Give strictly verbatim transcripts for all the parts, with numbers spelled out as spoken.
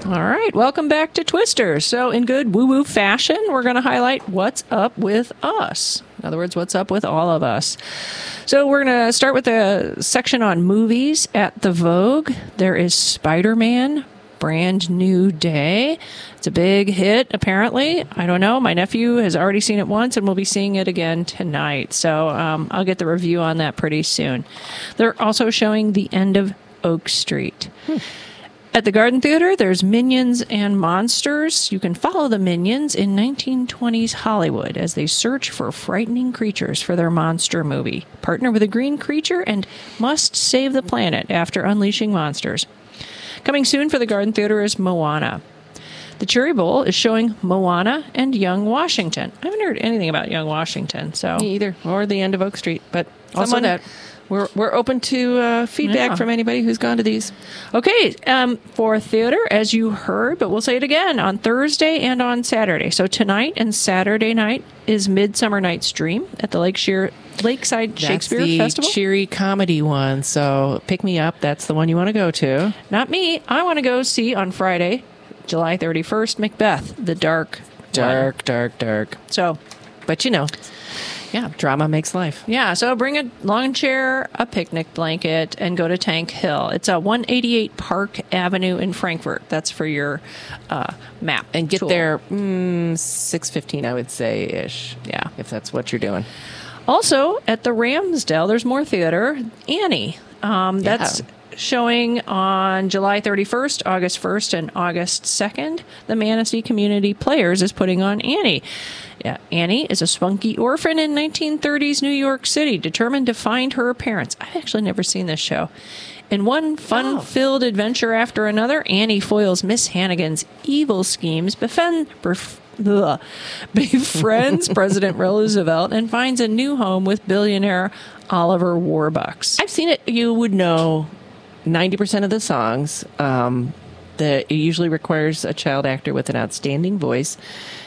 All right. Welcome back to Twister. So in good woo-woo fashion, we're going to highlight what's up with us. In other words, what's up with all of us. So we're going to start with a section on movies at the Vogue. There is Spider-Man, Brand New Day. It's a big hit, apparently. I don't know. My nephew has already seen it once and will be seeing it again tonight. So um, I'll get the review on that pretty soon. They're also showing The End of Oak Street. Hmm. At the Garden Theater, there's Minions and Monsters. You can follow the Minions in nineteen twenties Hollywood as they search for frightening creatures for their monster movie. Partner with a green creature and must save the planet after unleashing monsters. Coming soon for the Garden Theater is Moana. The Cherry Bowl is showing Moana and Young Washington. I haven't heard anything about Young Washington, so me either, or The End of Oak Street, but also someone, that. We're we're open to uh, feedback Yeah. from anybody who's gone to these. Okay, um, for theater, as you heard, but we'll say it again, on Thursday and on Saturday. So tonight and Saturday night is Midsummer Night's Dream at the Lakeshire, Lakeside Shakespeare That's the Festival. cheery comedy one, so pick me up. That's the one you want to go to. Not me. I want to go see on Friday, July thirty-first, Macbeth, the dark Dark, one. dark, dark. So, But you know, yeah, drama makes life. yeah, so bring a lawn chair, a picnic blanket, and go to Tank Hill. It's a one eighty-eight Park Avenue in Frankfurt. That's for your uh, map. And get tool. there mm, six fifteen, I would say, ish. Yeah. If that's what you're doing. Also, at the Ramsdale, there's more theater. Annie. Um, Yeah. that's showing on July thirty-first, August first, and August second. The Manistee Community Players is putting on Annie. Yeah, Annie is a spunky orphan in nineteen thirties New York City, determined to find her parents. I've actually never seen this show. In one fun-filled adventure after another, Annie foils Miss Hannigan's evil schemes, befriend, bef- ugh, befriends President Roosevelt, and finds a new home with billionaire Oliver Warbucks. I've seen it. You would know ninety percent of the songs. Um, the, it usually requires a child actor with an outstanding voice.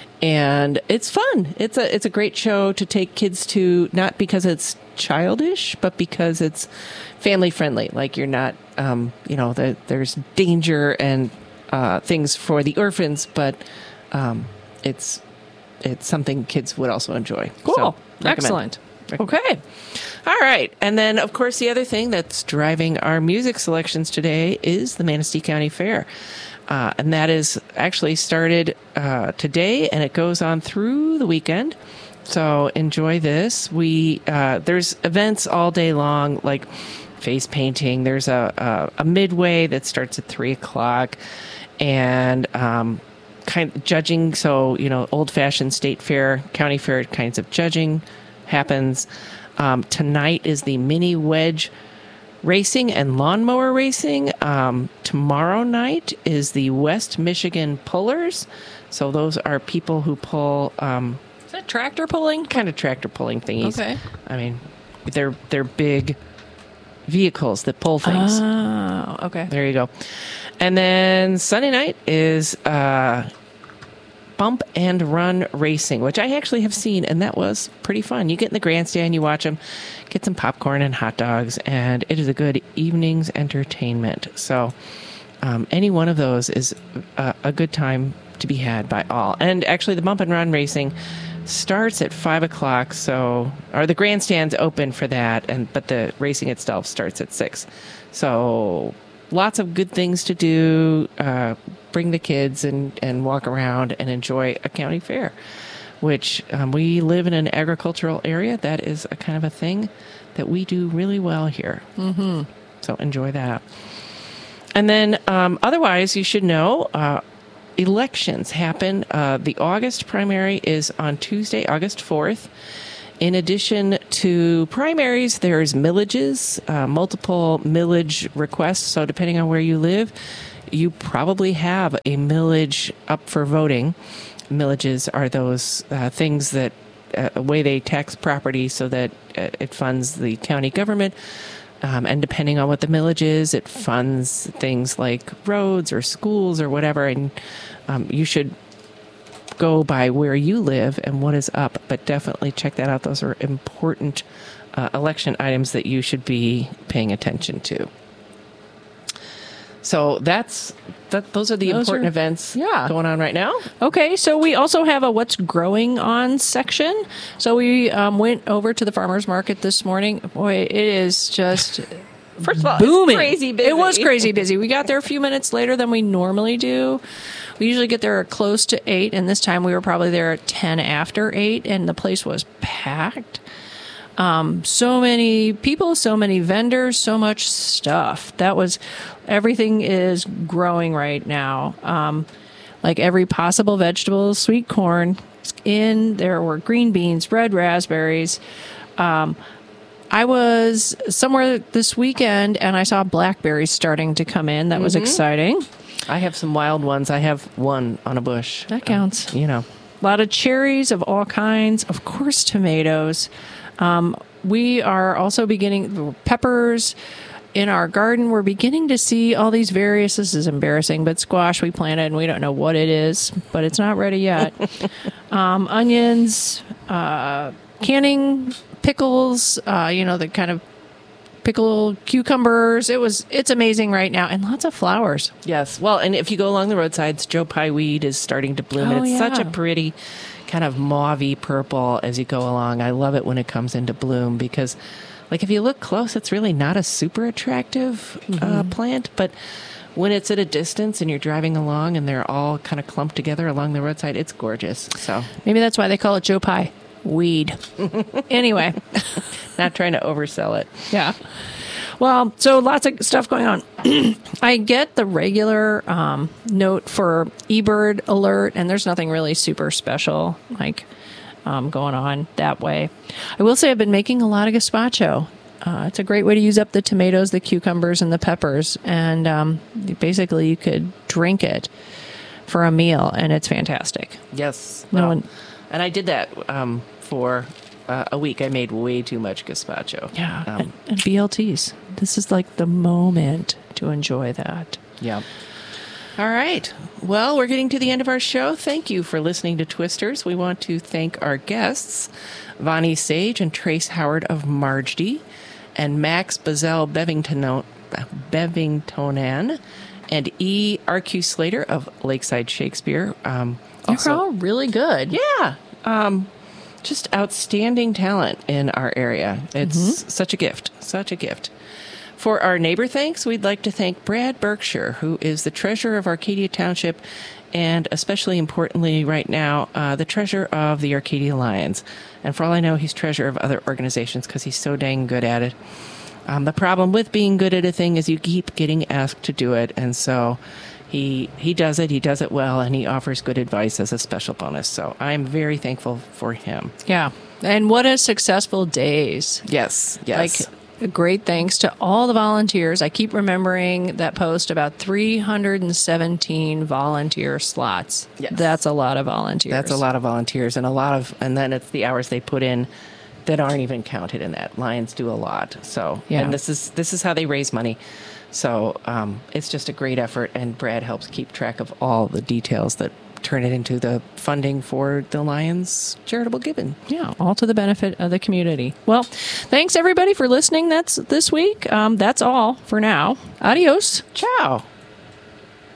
And it's fun. It's a it's a great show to take kids to, not because it's childish, but because it's family friendly. Like you're not, um, you know, the, there's danger and uh, things for the orphans, but um, it's it's something kids would also enjoy. Cool. So, recommend. Excellent. Recommend. Okay. All right. And then, of course, the other thing that's driving our music selections today is the Manistee County Fair. Uh, and that is actually started uh, today, and it goes on through the weekend. So enjoy this. We uh, there's events all day long, like face painting. There's a, a, a midway that starts at three o'clock, and um, kind of judging. So, you know, old-fashioned state fair, county fair kinds of judging happens. Um, tonight is the mini wedge racing and lawnmower racing. Um, tomorrow night is the West Michigan Pullers. So those are people who pull um, Is that tractor pulling? kind of tractor pulling thingies. Okay. I mean, they're they're big vehicles that pull things. Oh, okay. There you go. And then Sunday night is uh, bump and run racing, which I actually have seen, and that was pretty fun. You get in the grandstand, you watch them, get some popcorn and hot dogs, and it is a good evening's entertainment. So um, any one of those is a, a good time to be had by all. And actually, the bump and run racing starts at five o'clock, so or the grandstand's open for that, and but the racing itself starts at six. So lots of good things to do. Uh, bring the kids and, and walk around and enjoy a county fair, which um, we live in an agricultural area. That is a kind of a thing that we do really well here. Mm-hmm. So enjoy that. And then um, otherwise, you should know uh, elections happen. Uh, the August primary is on Tuesday, August fourth. In addition to primaries, there's millages, uh, multiple millage requests. So depending on where you live, you probably have a millage up for voting. Millages are those uh, things that, uh, a way they tax property so that uh, it funds the county government. Um, and depending on what the millage is, it funds things like roads or schools or whatever. And um, you should go by where you live and what is up, but definitely check that out. Those are important uh, election items that you should be paying attention to. So that's that. Those are the Those important are- events yeah. going on right now. Okay, so we also have a what's growing on section. So we um, went over to the farmer's market this morning. Boy, it is just First of all, booming. it's crazy busy. It was crazy busy. We got there a few minutes later than we normally do. We usually get there close to eight, and this time we were probably there at ten after eight, and the place was packed. Um, so many people, so many vendors, so much stuff. That was, everything is growing right now. Um, like every possible vegetable, sweet corn in, there were green beans, red raspberries. Um, I was somewhere this weekend and I saw blackberries starting to come in. That was exciting. I have some wild ones. I have one on a bush. That counts. Um, you know. A lot of cherries of all kinds. Of course, tomatoes. Um, we are also beginning peppers in our garden. We're beginning to see all these various, this is embarrassing, but squash we planted and we don't know what it is, but it's not ready yet. um, onions, uh, canning pickles, uh, you know, the kind of pickled cucumbers. It was, it's amazing right now. And lots of flowers. Yes. Well, and if you go along the roadsides, Joe Pye weed is starting to bloom. Oh, and it's yeah. such a pretty kind of mauvey purple as you go along. I love it when it comes into bloom because, like, if you look close, it's really not a super attractive uh, Mm-hmm. plant. But when it's at a distance and you're driving along and they're all kind of clumped together along the roadside, it's gorgeous. So, Maybe that's why they call it Joe Pye weed. Anyway. not trying to oversell it. Yeah. Well, so lots of stuff going on. I get the regular um, note for eBird alert, and there's nothing really super special like um, going on that way. I will say I've been making a lot of gazpacho. Uh, it's a great way to use up the tomatoes, the cucumbers, and the peppers. And um, basically, you could drink it for a meal, and it's fantastic. Yes. No Well, one- and I did that um, for uh, a week. I made way too much gazpacho. Yeah, Um, and, and B L Ts. This is like the moment to enjoy that. Yeah. All right. Well, we're getting to the end of our show. Thank you for listening to Twisters. We want to thank our guests, Vonnie Sage and Trace Howard of Margedy, and Max Bazell Bevington, Bevingtonan, and E. R Q Slater of Lakeside Shakespeare. Um, They're all really good. yeah. Um, just outstanding talent in our area. It's such a gift. Such a gift. For our neighbor thanks, we'd like to thank Brad Berkshire, who is the treasurer of Arcadia Township and especially importantly right now, uh, the treasurer of the Arcadia Lions. And for all I know, he's treasurer of other organizations because he's so dang good at it. Um, the problem with being good at a thing is you keep getting asked to do it. And so he he does it, he does it well, and he offers good advice as a special bonus. So I'm very thankful for him. Yeah. And what a successful days. Yes, yes. Like, great thanks to all the volunteers. I keep remembering that post about three hundred seventeen volunteer slots. Yes. That's a lot of volunteers. That's a lot of volunteers and a lot of, and then it's the hours they put in that aren't even counted in that. Lions do a lot. So, Yeah. and this is, this is how they raise money. So, um, it's just a great effort, and Brad helps keep track of all the details that turn it into the funding for the Lions charitable giving. Yeah, all to the benefit of the community. Well, thanks everybody for listening. That's this week. Um, that's all for now. Adios. Ciao.